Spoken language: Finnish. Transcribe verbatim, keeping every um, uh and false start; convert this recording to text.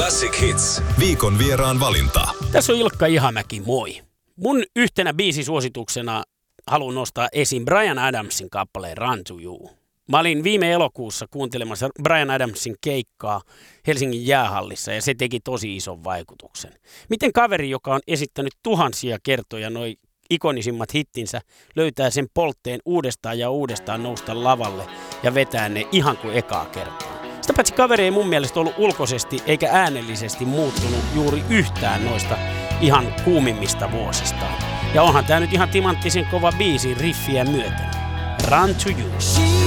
Classic Hits. Viikon vieraan valinta. Tässä on Ilkka Ihamäki, moi. Mun yhtenä biisisuosituksena haluan nostaa esiin Bryan Adamsin kappaleen Run to You. Mä olin viime elokuussa kuuntelemassa Bryan Adamsin keikkaa Helsingin jäähallissa ja se teki tosi ison vaikutuksen. Miten kaveri, joka on esittänyt tuhansia kertoja noi ikonisimmat hittinsä, löytää sen poltteen uudestaan ja uudestaan nousta lavalle ja vetää ne ihan kuin ekaa kertaa. Sitä paitsi kaveri ei mun mielestä ollut ulkoisesti eikä äänellisesti muuttunut juuri yhtään noista ihan kuumimmista vuosistaan. Ja onhan tää nyt ihan timanttisen kova biisi riffiä myöten. Run to You.